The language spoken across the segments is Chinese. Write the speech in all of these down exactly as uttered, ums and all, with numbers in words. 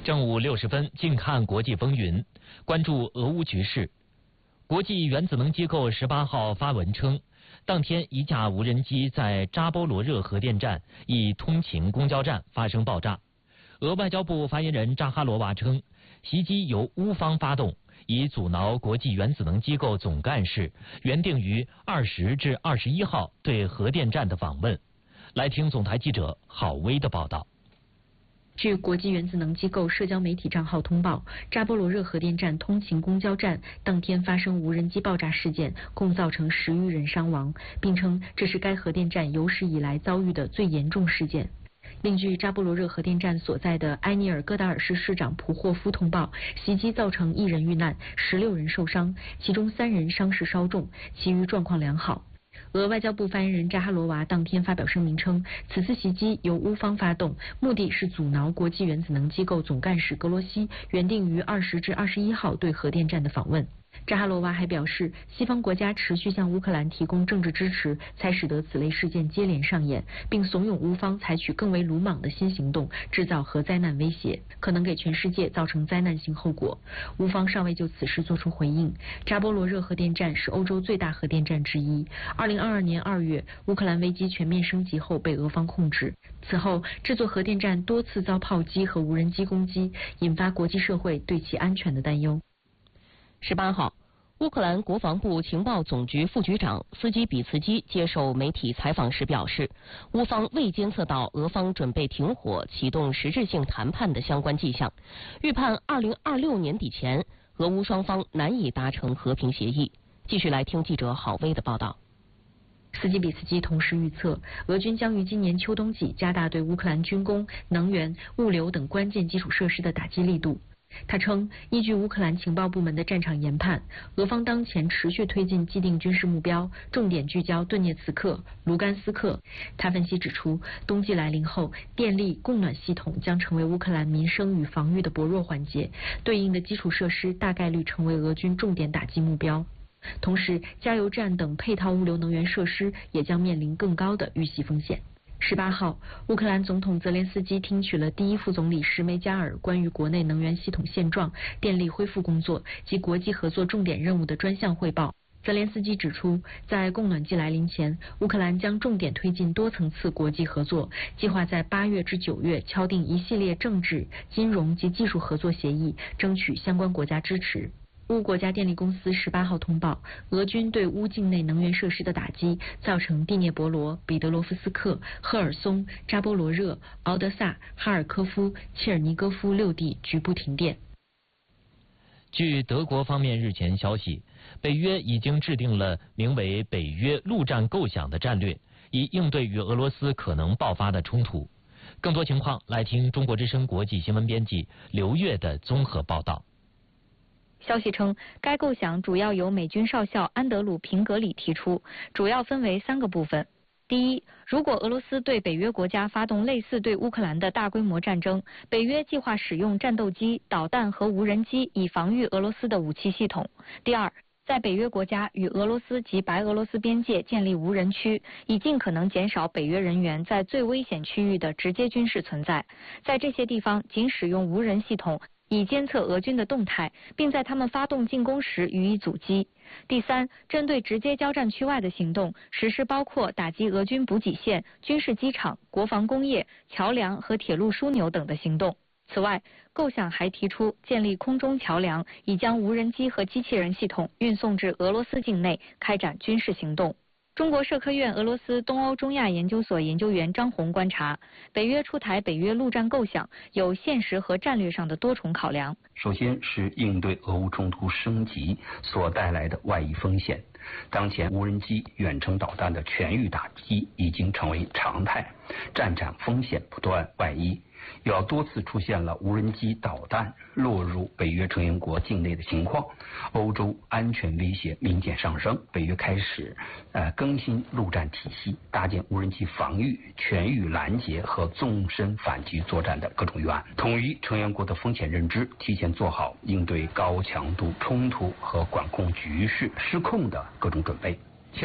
正午六时分，近看国际风云，关注俄乌局势。国际原子能机构十八号发文称，当天一架无人机在扎波罗热核电站一通勤公交站发生爆炸。俄外交部发言人扎哈罗娃称，袭击由乌方发动，以阻挠国际原子能机构总干事原定于二十至二十一号对核电站的访问。来听总台记者郝薇的报道。 据国际原子能机构社交媒体账号通报，扎波罗热核电站通勤公交站当天发生无人机爆炸事件，共造成十余人伤亡，并称这是该核电站有史以来遭遇的最严重事件。另据扎波罗热核电站所在的埃尼尔戈达尔市市长普霍夫通报，袭击造成一人遇难，十六人受伤，其中三人伤势稍重，其余状况良好。俄外交部发言人扎哈罗娃当天发表声明称，此次袭击由乌方发动，目的是阻挠国际原子能机构总干事格罗西原定于二十至二十一号对核电站的访问。扎哈罗娃还表示，西方国家持续向乌克兰提供政治支持，才使得此类事件接连上演，并怂恿乌方采取更为鲁莽的新行动，制造核灾难威胁，可能给全世界造成灾难性后果。乌方尚未就此事作出回应。扎波罗热核电站是欧洲最大核电站之一。二零二二年二月，乌克兰危机全面升级后被俄方控制。此后，这座核电站多次遭炮击和无人机攻击，引发国际社会对其安全的担忧。 十八号，乌克兰国防部情报总局副局长斯基比茨基接受媒体采访时表示，乌方未监测到俄方准备停火、启动实质性谈判的相关迹象，预判二零二六年底前，俄乌双方难以达成和平协议。继续来听记者郝薇的报道。 斯基比茨基同时预测，俄军将于今年秋冬季加大对乌克兰军工、能源、物流等关键基础设施的打击力度。他称，依据乌克兰情报部门的战场研判，俄方当前持续推进既定军事目标，重点聚焦顿涅茨克、卢甘斯克。他分析指出，冬季来临后，电力供暖系统将成为乌克兰民生与防御的薄弱环节，对应的基础设施大概率成为俄军重点打击目标。同时，加油站等配套物流能源设施也将面临更高的遇袭风险。十八号，乌克兰总统泽连斯基听取了第一副总理什梅加尔关于国内能源系统现状、电力恢复工作及国际合作重点任务的专项汇报。泽连斯基指出，在供暖季来临前，乌克兰将重点推进多层次国际合作，计划在八月至九月敲定一系列政治、金融及技术合作协议，争取相关国家支持。乌国家电力公司十八号通报，俄军对乌境内能源设施的打击，造成第聂伯罗、彼得罗夫斯克、赫尔松、扎波罗热、敖德萨、哈尔科夫、切尔尼戈夫六地局部停电。 据德国方面日前消息，北约已经制定了名为北约陆战构想的战略，以应对与俄罗斯可能爆发的冲突。更多情况来听中国之声国际新闻编辑刘越的综合报道。 消息称，该构想主要由美军少校安德鲁·平格里提出，主要分为三个部分。第一，如果俄罗斯对北约国家发动类似对乌克兰的大规模战争，北约计划使用战斗机、导弹和无人机以防御俄罗斯的武器系统。第二，在北约国家与俄罗斯及白俄罗斯边界建立无人区，以尽可能减少北约人员在最危险区域的直接军事存在。在这些地方，仅使用无人系统，以监测俄军的动态，并在他们发动进攻时予以阻击。第三，针对直接交战区外的行动，实施包括打击俄军补给线、军事机场、国防工业、桥梁和铁路枢纽等的行动。此外，构想还提出建立空中桥梁，以将无人机和机器人系统运送至俄罗斯境内，开展军事行动。中国社科院俄罗斯东欧中亚研究所研究员张红观察，北约出台北约陆战构想有现实和战略上的多重考量。 首先是应对俄乌冲突升级所带来的外溢风险。当前无人机、远程导弹的全域打击已经成为常态，战场风险不断外溢。有要多次出现了无人机、导弹落入北约成员国境内的情况，欧洲安全威胁明显上升。北约开始呃更新陆战体系，搭建无人机防御、全域拦截和纵深反击作战的各种预案，统一成员国的风险认知，提前做好应对高强度冲突和管控局势失控的各种准备。其二，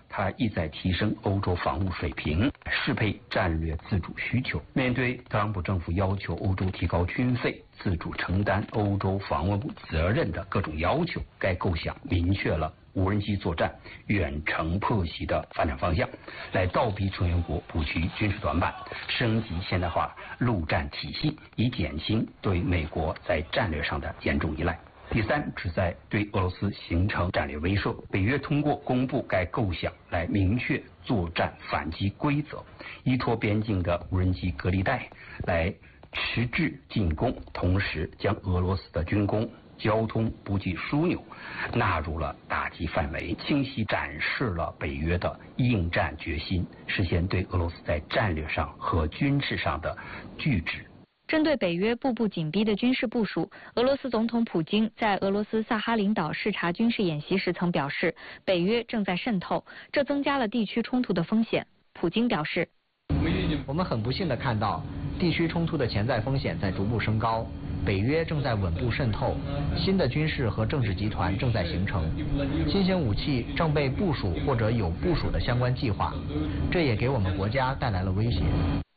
它意在提升欧洲防务水平，适配战略自主需求。面对特朗普政府要求欧洲提高军费、自主承担欧洲防务责任的各种要求，该构想明确了无人机作战、远程破袭的发展方向，来倒逼成员国补齐军事短板，升级现代化陆战体系，以减轻对美国在战略上的严重依赖。第三，旨在对俄罗斯形成战略威慑。北约通过公布该构想来明确作战反击规则，依托边境的无人机隔离带来迟滞进攻，同时将俄罗斯的军工、交通补给枢纽纳入了打击范围，清晰展示了北约的应战决心，实现对俄罗斯在战略上和军事上的拒止。 针对北约步步紧逼的军事部署，俄罗斯总统普京在俄罗斯萨哈林岛视察军事演习时曾表示，北约正在渗透，这增加了地区冲突的风险。普京表示， 我们很不幸地看到，地区冲突的潜在风险在逐步升高，北约正在稳步渗透，新的军事和政治集团正在形成，新型武器正被部署或者有部署的相关计划，这也给我们国家带来了威胁。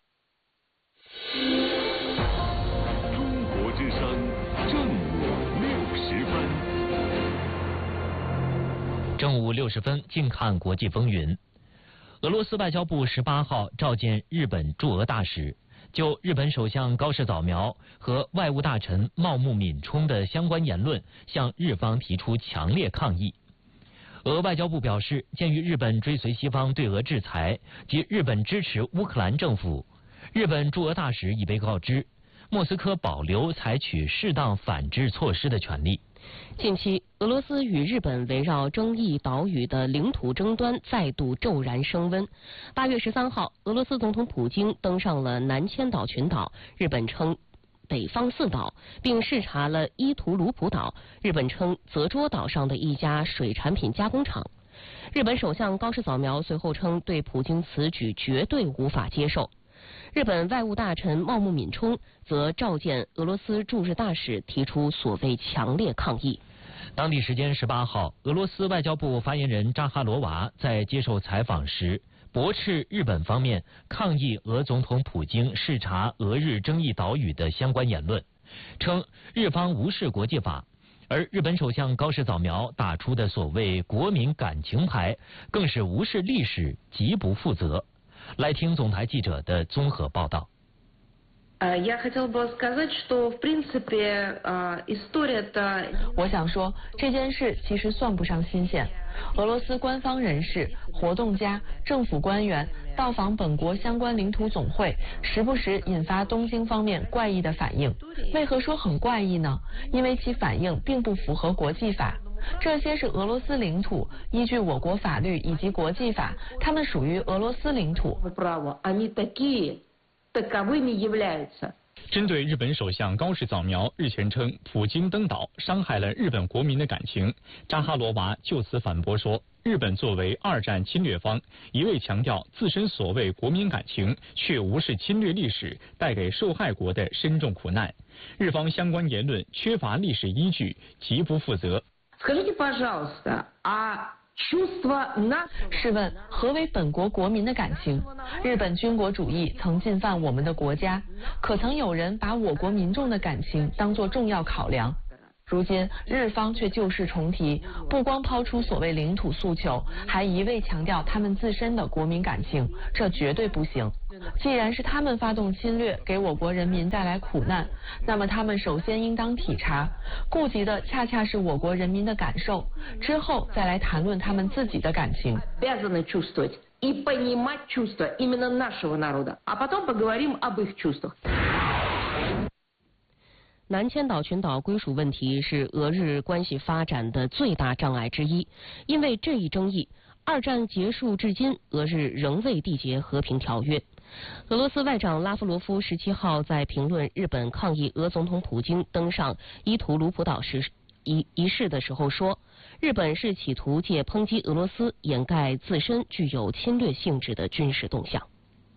之声正午六十分， 正午六十分，静看国际风云。俄罗斯外交部十八号召见日本驻俄大使，就日本首相高市早苗和外务大臣茂木敏充的相关言论，向日方提出强烈抗议。俄外交部表示，鉴于日本追随西方对俄制裁及日本支持乌克兰政府，日本驻俄大使已被告知，莫斯科保留采取适当反制措施的权利。 近期，俄罗斯与日本围绕争议岛屿的领土争端再度骤然升温。八月十三号，俄罗斯总统普京登上了南千岛群岛，日本称北方四岛，并视察了伊图鲁普岛，日本称泽捉岛上的一家水产品加工厂。日本首相高市早苗随后称，对普京此举绝对无法接受。日本外务大臣茂木敏充则召见俄罗斯驻日大使，提出所谓强烈抗议。 当地时间十八号，俄罗斯外交部发言人扎哈罗娃在接受采访时，驳斥日本方面抗议俄总统普京视察俄日争议岛屿的相关言论，称日方无视国际法，而日本首相高市早苗打出的所谓国民感情牌，更是无视历史，极不负责。来听总台记者的综合报道。 我想说，这件事其实算不上新鲜。俄罗斯官方人士、活动家、政府官员到访本国相关领土总会，时不时引发东京方面怪异的反应。为何说很怪异呢？因为其反应并不符合国际法。这些是俄罗斯领土，依据我国法律以及国际法，它们属于俄罗斯领土。 针对日本首相高市早苗日前称普京登岛伤害了日本国民的感情，扎哈罗娃就此反驳说，日本作为二战侵略方，一味强调自身所谓国民感情，却无视侵略历史带给受害国的深重苦难，日方相关言论缺乏历史依据，极不负责。 试问，何为本国国民的感情？日本军国主义曾进犯我们的国家，可曾有人把我国民众的感情当作重要考量？如今日方却旧事重提，不光抛出所谓领土诉求，还一味强调他们自身的国民感情，这绝对不行。既然是他们发动侵略，给我国人民带来苦难，那么他们首先应当体察，顾及的恰恰是我国人民的感受，之后再来谈论他们自己的感情。 南千岛群岛归属问题是俄日关系发展的最大障碍之一，因为这一争议，二战结束至今，俄日仍未缔结和平条约。俄罗斯外长拉夫罗夫十七号在评论日本抗议俄总统普京登上伊图鲁普岛时一一事的时候说，日本是企图借抨击俄罗斯掩盖自身具有侵略性质的军事动向。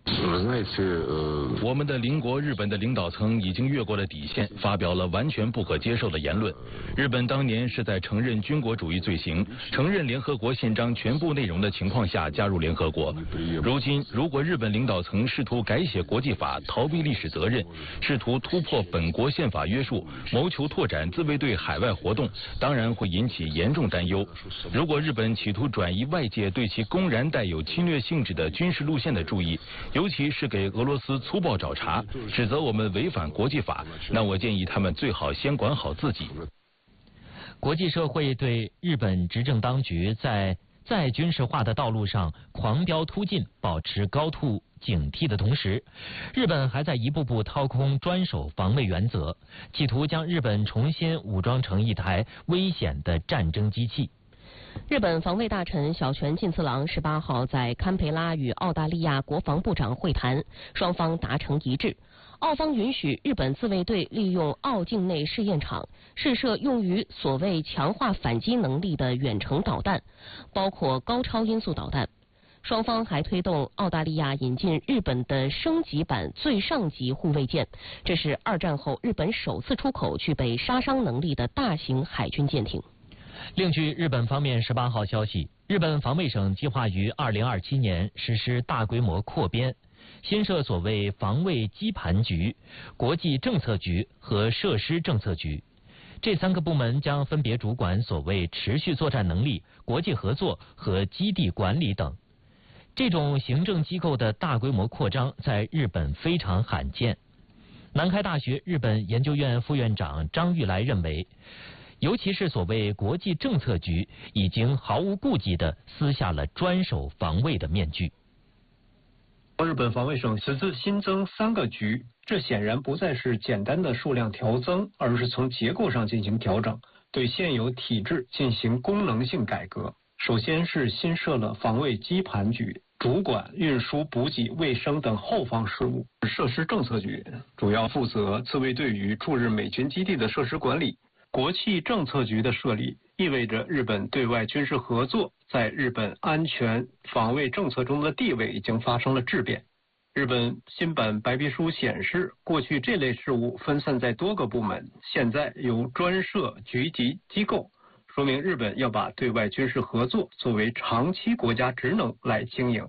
我们的邻国日本的领导层已经越过了底线，发表了完全不可接受的言论。日本当年是在承认军国主义罪行、承认联合国宪章全部内容的情况下加入联合国。如今，如果日本领导层试图改写国际法、逃避历史责任，试图突破本国宪法约束，谋求拓展自卫队海外活动，当然会引起严重担忧。如果日本企图转移外界对其公然带有侵略性质的军事路线的注意，尤其是给俄罗斯粗暴找茬，指责我们违反国际法，那我建议他们最好先管好自己。 国际社会对日本执政当局在在军事化的道路上狂飙突进保持高度警惕的同时，日本还在一步步掏空专守防卫原则，企图将日本重新武装成一台危险的战争机器。 日本防卫大臣小泉进次郎十八号在堪培拉与澳大利亚国防部长会谈，双方达成一致。澳方允许日本自卫队利用澳境内试验场试射用于所谓强化反击能力的远程导弹，包括高超音速导弹。双方还推动澳大利亚引进日本的升级版最上级护卫舰，这是二战后日本首次出口具备杀伤能力的大型海军舰艇。 另据日本方面十八号消息，日本防卫省计划于二零二七年实施大规模扩编，新设所谓防卫基盘局、国际政策局和设施政策局。这三个部门将分别主管所谓持续作战能力、国际合作和基地管理等。这种行政机构的大规模扩张在日本非常罕见。南开大学日本研究院副院长张玉来认为，尤其是所谓国际政策局已经毫无顾忌地撕下了专守防卫的面具。 日本防卫省此次新增三个局，这显然不再是简单的数量调增，而是从结构上进行调整，对现有体制进行功能性改革。首先是新设了防卫基盘局，主管运输、补给、卫生等后方事务；设施政策局主要负责自卫队与驻日美军基地的设施管理。国际政策局的设立意味着日本对外军事合作在日本安全防卫政策中的地位已经发生了质变。日本新版白皮书显示，过去这类事务分散在多个部门，现在由专设局级机构，说明日本要把对外军事合作作为长期国家职能来经营。